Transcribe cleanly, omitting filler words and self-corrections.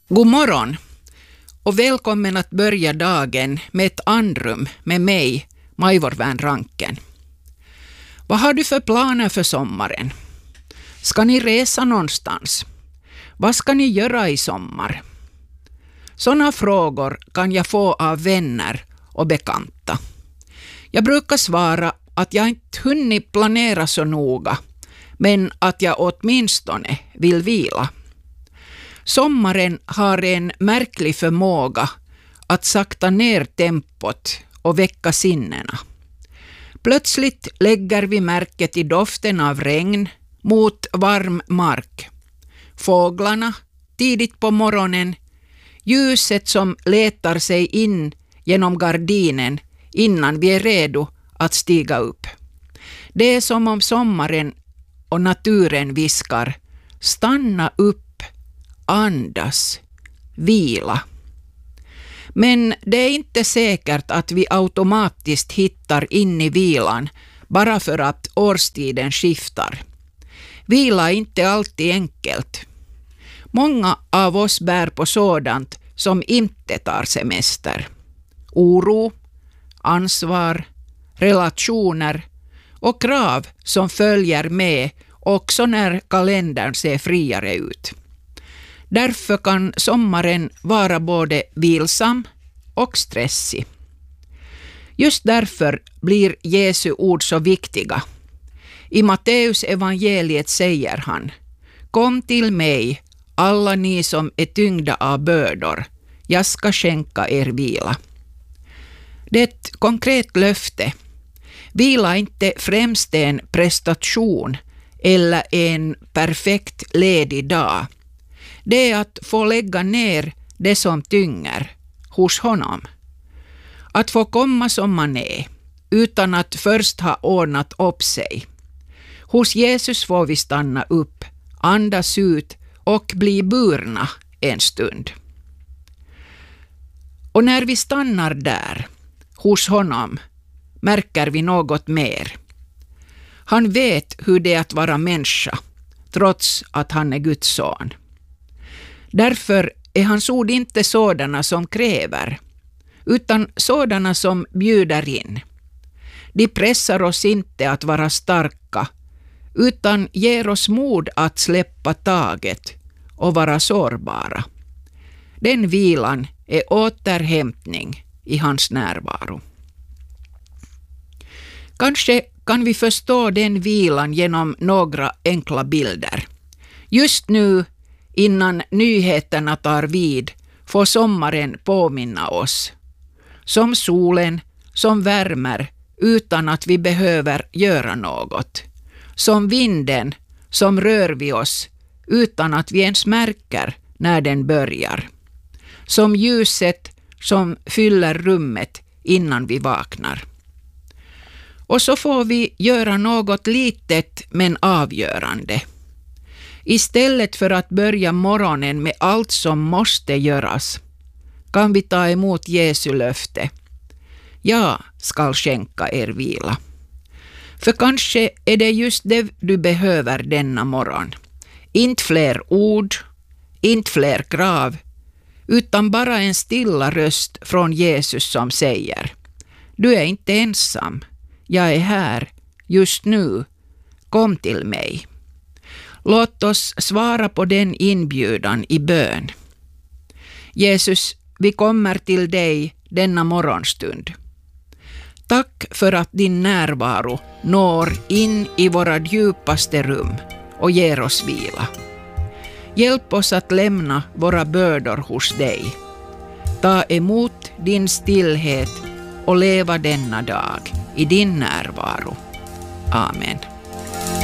God morgon och välkommen att börja dagen med ett andrum med mig, Majvor Ranken. Vad har du för planer för sommaren? Ska ni resa någonstans? Vad ska ni göra i sommar? Sådana frågor kan jag få av vänner och bekanta. Jag brukar svara att jag inte hunnit planera så noga, men att jag åtminstone vill vila. Sommaren har en märklig förmåga att sakta ner tempot och väcka sinnena. Plötsligt lägger vi märke till doften av regn mot varm mark. Fåglarna tidigt på morgonen, ljuset som letar sig in genom gardinen innan vi är redo att stiga upp. Det är som om sommaren och naturen viskar: stanna upp, andas, vila. Men det är inte säkert att vi automatiskt hittar in i vilan bara för att årstiden skiftar. Vila är inte alltid enkelt. Många av oss bär på sådant som inte tar semester. Oro, ansvar, relationer och krav som följer med också när kalendern ser friare ut. Därför kan sommaren vara både vilsam och stressig. Just därför blir Jesu ord så viktiga. I Matteus evangeliet säger han: kom till mig, alla ni som är tyngda av bördor, jag ska skänka er vila. Det är ett konkret löfte. Vila är inte främst en prestation eller en perfekt ledig dag. Det är att få lägga ner det som tynger hos honom. Att få komma som man är, utan att först ha ordnat upp sig. Hos Jesus får vi stanna upp, andas ut och bli burna en stund. Och när vi stannar där, hos honom, märker vi något mer. Han vet hur det är att vara människa, trots att han är Guds son. Därför är hans ord inte sådana som kräver, utan sådana som bjuder in. De pressar oss inte att vara starka, utan ger oss mod att släppa taget och vara sårbara. Den vilan är återhämtning i hans närvaro. Kanske kan vi förstå den vilan genom några enkla bilder. Just nu, innan nyheterna tar vid, får sommaren påminna oss. Som solen som värmer utan att vi behöver göra något. Som vinden som rör vid oss utan att vi ens märker när den börjar. Som ljuset som fyller rummet innan vi vaknar. Och så får vi göra något litet men avgörande. Istället för att börja morgonen med allt som måste göras, kan vi ta emot Jesu löfte. Jag ska skänka er vila. För kanske är det just det du behöver denna morgon. Inte fler ord, inte fler krav, utan bara en stilla röst från Jesus som säger: du är inte ensam, jag är här just nu, kom till mig. Låt oss svara på den inbjudan i bön. Jesus, vi kommer till dig denna morgonstund. Tack för att din närvaro når in i våra djupaste rum och ger oss vila. Hjälp oss att lämna våra bördor hos dig. Ta emot din stillhet och leva denna dag i din närvaro. Amen.